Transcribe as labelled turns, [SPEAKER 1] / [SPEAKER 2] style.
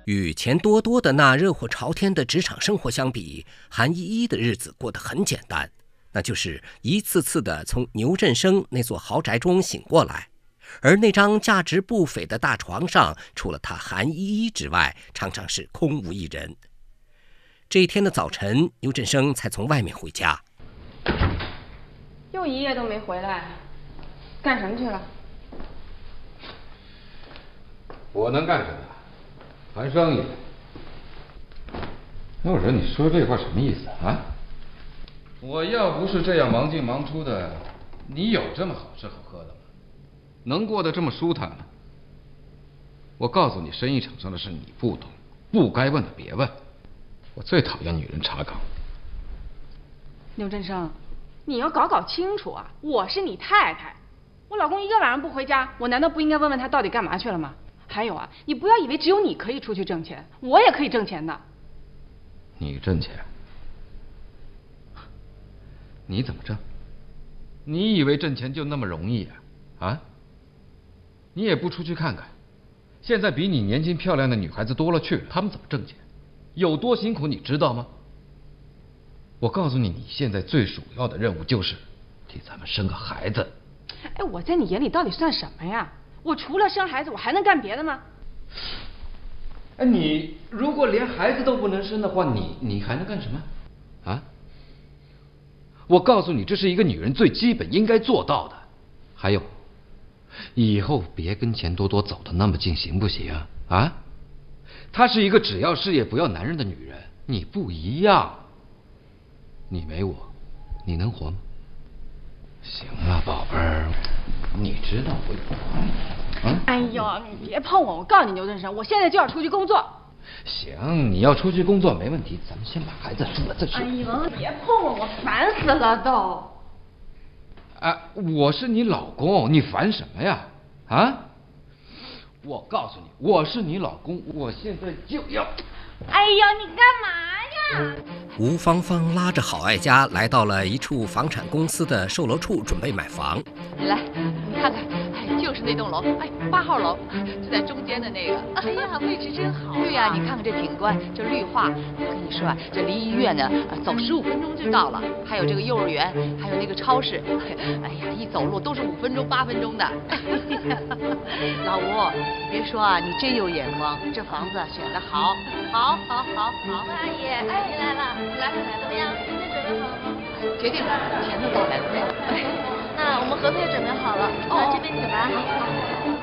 [SPEAKER 1] 与钱多多的那热火朝天的职场生活相比，韩依依的日子过得很简单，那就是一次次的从牛振生那座豪宅中醒过来，而那张价值不菲的大床上，除了她韩依依之外，常常是空无一人。这一天的早晨，牛振生才从外面回家，
[SPEAKER 2] 又一夜都没回来，干什么去了？
[SPEAKER 3] 我能干什么？谈生意。那我说你说这话什么意思啊？我要不是这样忙进忙出的，你有这么好吃好喝的吗？能过得这么舒坦吗？我告诉你，生意场上的事你不懂，不该问的别问。我最讨厌女人查岗。
[SPEAKER 2] 牛振生，你要搞清楚啊！我是你太太，我老公一个晚上不回家，我难道不应该问问他到底干嘛去了吗？还有啊，你不要以为只有你可以出去挣钱，我也可以挣钱的。
[SPEAKER 3] 你挣钱？你怎么挣？你以为挣钱就那么容易啊？啊？你也不出去看看，现在比你年轻漂亮的女孩子多了去了，她们怎么挣钱？有多辛苦你知道吗？我告诉你，你现在最主要的任务就是替咱们生个孩子。
[SPEAKER 2] 哎，我在你眼里到底算什么呀？我除了生孩子，我还能干别的吗？
[SPEAKER 3] 哎，你如果连孩子都不能生的话，你还能干什么？啊？我告诉你，这是一个女人最基本应该做到的。还有，以后别跟钱多多走得那么近，行不行？啊？她是一个只要事业不要男人的女人，你不一样。你没我，你能活吗？行了，宝贝儿，你知道我有啊？
[SPEAKER 2] 哎呦，你别碰我！我告诉你，牛振生，我现在就要出去工作。
[SPEAKER 3] 行，你要出去工作没问题，咱们先把孩子生了再说。
[SPEAKER 2] 哎呦，别碰我，我烦死了都。
[SPEAKER 3] 啊，我是你老公，你烦什么呀？啊？我告诉你，我是你老公，我现在就要。
[SPEAKER 2] 哎呦，你干嘛呀？
[SPEAKER 1] 吴芳芳拉着郝爱家来到了一处房产公司的售楼处，准备买房。
[SPEAKER 4] 来，你看看，哎，就是那栋楼，哎，8号楼，就在中间的那个。哎呀，位置真好。对呀，你看看这景观，这绿化，我跟你说啊，这离医院呢，走15分钟就到了。还有这个幼儿园，还有那个超市，哎呀，一走路都是5分钟、8分钟的。
[SPEAKER 5] 老吴，别说啊，你真有眼光，这房子选得好，好。
[SPEAKER 6] 阿姨，哎，您来了，来了，怎么样？今天准备好了吗？
[SPEAKER 4] 决定了，钱都到来了。
[SPEAKER 6] 那我们合同也准备好了，那这边请吧。